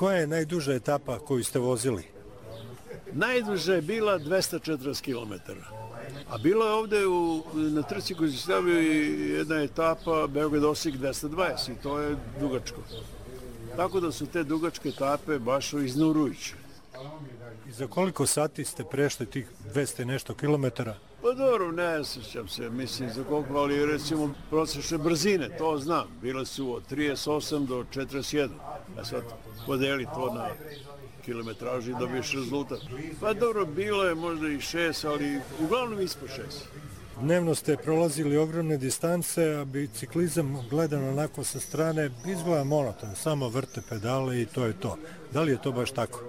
Koja je najduža etapa koju ste vozili? Najduža je bila 240 km. A bilo je ovde na trci koju se stavio jedna etapa Beograd-Osijek 220 i to je dugačko. Tako da su te dugačke etape baš iznurujuće. I za koliko sati ste prešli tih 200 nešto kilometara? Pa dobro, ne sjećam se, mislim za koliko, ali recimo prosječne brzine, to znam. Bile su od 38 do 41. A sad podeli to na kilometraži i dobiješ rezultat. Pa dobro, bilo je možda i 6, ali uglavnom ispod 6. Dnevno ste prolazili ogromne distance, a biciklizam gledan onako sa strane izgleda monoton, samo vrte pedale i to je to. Da li je to baš tako?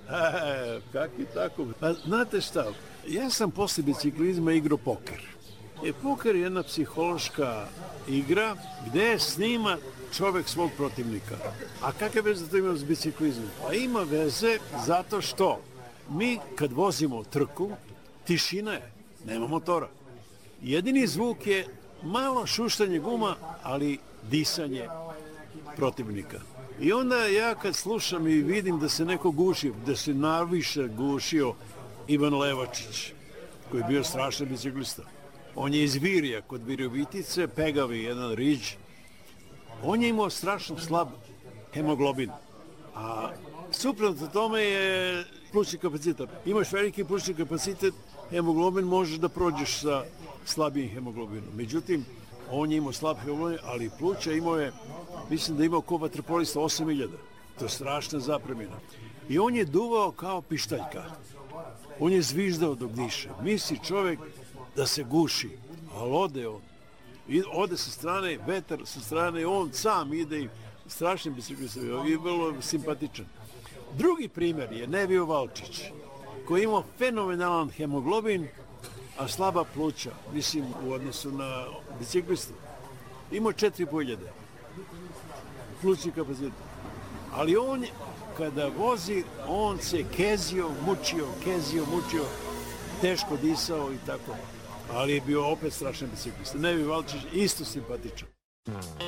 Kakvi tako? Pa znate šta, ja sam posle biciklizma igrao poker. Poker je jedna psihološka igra gde snima čovek svog protivnika. A kakve veze to ima s biciklizmom? Pa ima veze zato što mi kad vozimo trku, tišina je, nema motora. Jedini zvuk je malo šuštanje guma, ali disanje protivnika. I onda ja kad slušam i vidim da se neko guši, da se naviše gušio Ivan Levačić, koji je bio strašan biciklista. On je iz Virija, kod Virovitice, pegavi jedan riđ. On je imao strašno slab hemoglobin. A suprotno tome je plućni kapacitet. Imaš veliki plućni kapacitet, hemoglobin možeš da prođeš sa slabijim hemoglobinom. Međutim, on je imao slab hemoglobin, ali pluća imao je, mislim da je imao ko vaterpolista 8.000. To je strašna zapremina. I on je duvao kao pištaljka. On je zviždao dok diše. Misli čovjek da se guši, ali ode on. Ode sa strane, vetar sa strane, on sam ide i strašnim biciklistom i vrlo simpatičan. Drugi primjer je Nevio Valčić, koji je imao fenomenalan hemoglobin, a slaba pluća, mislim, u odnosu na biciklistu. Imao 4.500 plućni kapacitet. Ali on, kada vozi, on se kezio, mučio, teško disao i tako. Ali je bio opet strašan biciklista. Nevio Valčić isto simpatičan.